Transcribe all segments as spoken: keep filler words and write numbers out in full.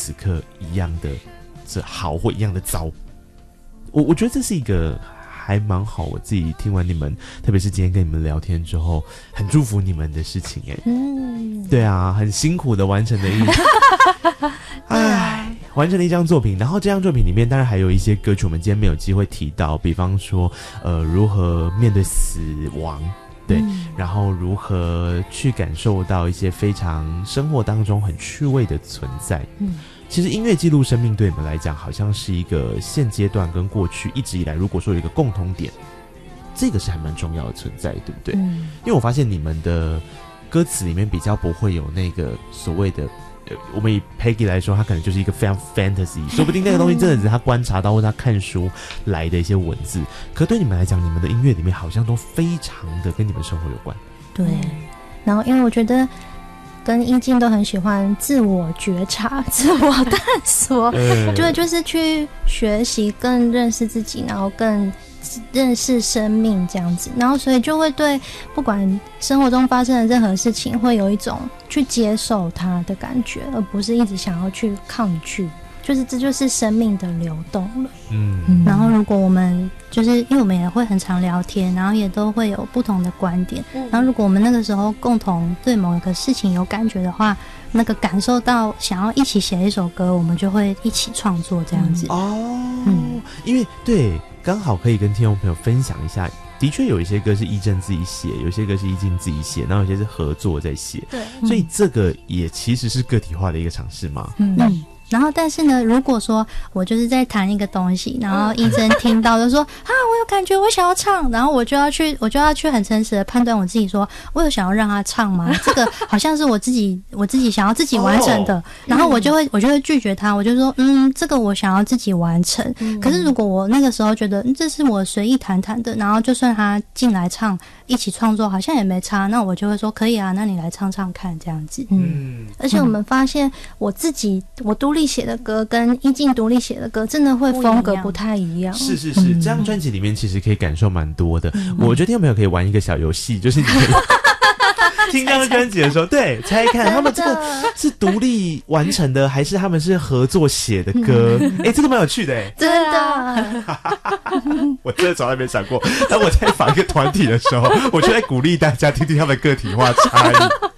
此刻一样的这好或一样的糟。我我觉得这是一个还蛮好，我自己听完你们，特别是今天跟你们聊天之后，很祝福你们的事情哎。嗯，对啊，很辛苦的完成的一，哎，完成了一张作品。然后这张作品里面当然还有一些歌曲，我们今天没有机会提到，比方说呃如何面对死亡。对、嗯，然后如何去感受到一些非常生活当中很趣味的存在。嗯，其实音乐记录生命对你们来讲，好像是一个现阶段跟过去一直以来，如果说有一个共同点，这个是还蛮重要的存在，对不对？嗯，因为我发现你们的歌词里面比较不会有那个所谓的。我们以 Peggy 来说，他可能就是一个非常 fantasy， 说不定那个东西真的只是他观察到或者他看书来的一些文字，可对你们来讲，你们的音乐里面好像都非常的跟你们生活有关。 对，然后因为我觉得跟英静都很喜欢自我觉察、自我探索，对，就是去学习更认识自己，然后更认识生命这样子，然后所以就会对不管生活中发生的任何事情会有一种去接受它的感觉，而不是一直想要去抗拒，就是这就是生命的流动了。嗯，然后如果我们就是因为我们也会很常聊天，然后也都会有不同的观点、嗯、然后如果我们那个时候共同对某一个事情有感觉的话，那个感受到想要一起写一首歌，我们就会一起创作这样子、嗯、 哦、嗯，因为对刚好可以跟听众朋友分享一下，的确有一些歌是一正自己写，有些歌是一静自己写，然后有些是合作在写，对，所以这个也其实是个体化的一个尝试嘛。嗯，嗯然后但是呢，如果说我就是在弹一个东西，然后一真听到就说啊我有感觉我想要唱，然后我就要去我就要去很诚实的判断我自己，说我有想要让他唱吗？这个好像是我自己我自己想要自己完成的、哦、然后我就会我就会拒绝他，我就说嗯这个我想要自己完成、嗯、可是如果我那个时候觉得、嗯、这是我随意弹弹的，然后就算他进来唱一起创作好像也没差，那我就会说可以啊，那你来唱唱看这样子。嗯，而且我们发现我自己我独立写的歌跟一静独立写的歌真的会风格不太一样。 是是是、嗯、这张专辑里面其实可以感受蛮多的、嗯、我觉得听众朋友可以玩一个小游戏，就是你可以听这张专辑的时候对猜看他们这个是独立完成的还是他们是合作写的歌。哎、嗯欸，这个蛮有趣的。哎， 真的我真的从来没想过，当我在访一个团体的时候我就在鼓励大家听听他们个体化差异。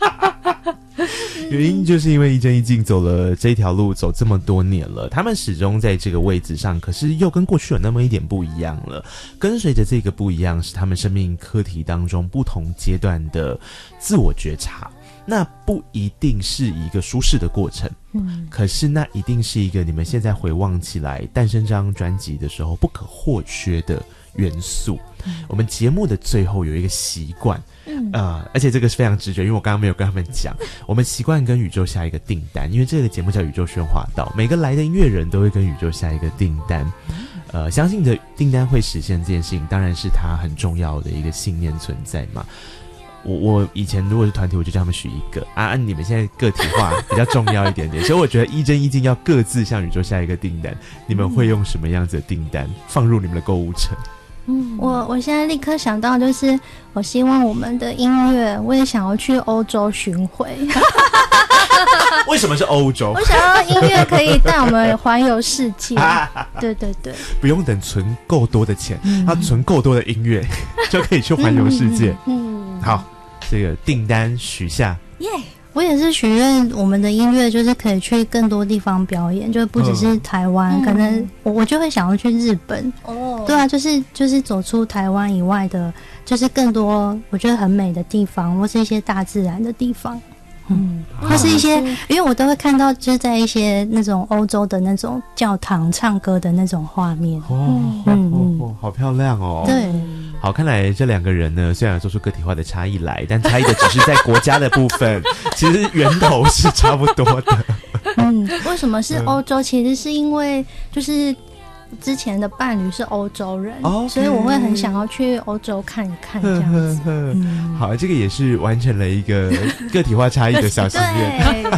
原因就是因为一真一静走了这条路走这么多年了，他们始终在这个位置上，可是又跟过去有那么一点不一样了。跟随着这个不一样，是他们生命课题当中不同阶段的自我觉察。那不一定是一个舒适的过程，嗯，可是那一定是一个你们现在回望起来诞生这张专辑的时候不可或缺的元素。嗯、我们节目的最后有一个习惯，嗯，呃，而且这个是非常直觉，因为我刚刚没有跟他们讲，我们习惯跟宇宙下一个订单，因为这个节目叫宇宙喧哗道，每个来的音乐人都会跟宇宙下一个订单，呃，相信着订单会实现这件事情，当然是它很重要的一个信念存在嘛。我我以前如果是团体，我就叫他们许一个啊，啊你们现在个体化比较重要一点点，所以我觉得一真一静要各自向宇宙下一个订单，你们会用什么样子的订单放入你们的购物车？ 嗯，我我现在立刻想到就是，我希望我们的音乐，我也想要去欧洲巡回。 为什么是欧洲？ 我想要音乐可以带我们环游世界。对对对， 不用等存够多的钱，嗯、要存够多的音乐就可以去环游世界。嗯，嗯好，这个订单许下。 耶、yeah 我也是许愿，我们的音乐就是可以去更多地方表演，就不只是台湾，嗯、可能我我就会想要去日本。哦，对啊，就是就是走出台湾以外的，就是更多我觉得很美的地方，或是一些大自然的地方。嗯，或是一些，因为我都会看到，就是在一些那种欧洲的那种教堂唱歌的那种画面。 哦，嗯嗯、哦，好漂亮哦。 对。 好，看来这两个人呢，虽然说出个体化的差异来，但差异的只是在国家的部分，其实源头是差不多的。 嗯，为什么是欧洲？其实是因为就是之前的伴侣是欧洲人， okay. 所以我会很想要去欧洲看一看这样子。嗯、 好，这个也是完成了一个个体化差异的小心愿。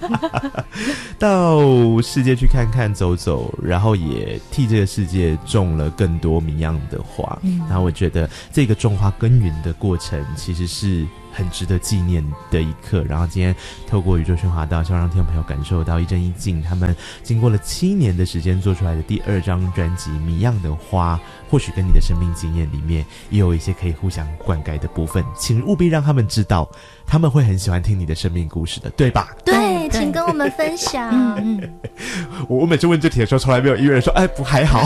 到世界去看看走走，然后也替这个世界种了更多谜样的花、嗯、然后我觉得这个种花耕耘的过程其实是很值得纪念的一刻。然后今天透过宇宙喧哗道，希望让听众朋友感受到一真一静他们经过了七年的时间做出来的第二张专辑《谜样的花》，或许跟你的生命经验里面也有一些可以互相灌溉的部分，请务必让他们知道，他们会很喜欢听你的生命故事的，对吧？ 对，请跟我们分享。嗯嗯， 我我每次问这题的时候，从来没有音乐人说，哎，不还好。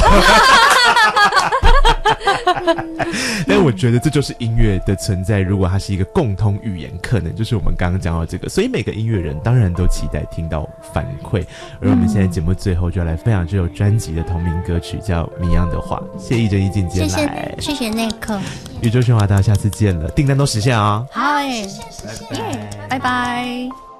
但我觉得这就是音乐的存在，如果它是一个共通语言，可能就是我们刚刚讲到这个，所以每个音乐人当然都期待听到反馈。而我们现在节目最后就要来分享这首专辑的同名歌曲，叫《谜样的话》。谢谢一真一静姐来， 谢谢谢谢内克， 宇宙喧哗大家下次见了，订单都实现啊！ 好诶，耶，拜拜。